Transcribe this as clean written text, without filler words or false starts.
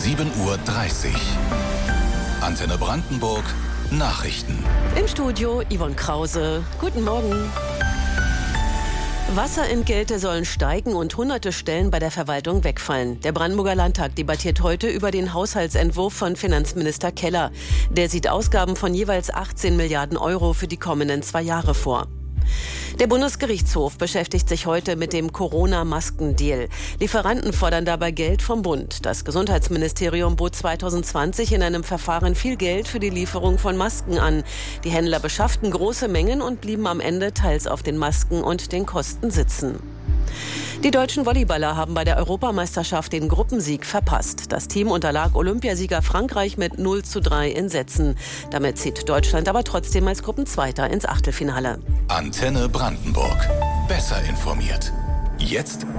7:30 Uhr. Antenne Brandenburg Nachrichten. Im Studio Yvonne Krause. Guten Morgen. Wasserentgelte sollen steigen und hunderte Stellen bei der Verwaltung wegfallen. Der Brandenburger Landtag debattiert heute über den Haushaltsentwurf von Finanzminister Keller. Der sieht Ausgaben von jeweils 18 Milliarden Euro für die kommenden 2 Jahre vor. Der Bundesgerichtshof beschäftigt sich heute mit dem Corona-Maskendeal. Lieferanten fordern dabei Geld vom Bund. Das Gesundheitsministerium bot 2020 in einem Verfahren viel Geld für die Lieferung von Masken an. Die Händler beschafften große Mengen und blieben am Ende teils auf den Masken und den Kosten sitzen. Die deutschen Volleyballer haben bei der Europameisterschaft den Gruppensieg verpasst. Das Team unterlag Olympiasieger Frankreich mit 0:3 in Sätzen. Damit zieht Deutschland aber trotzdem als Gruppenzweiter ins Achtelfinale. Antenne Brandenburg. Besser informiert. Jetzt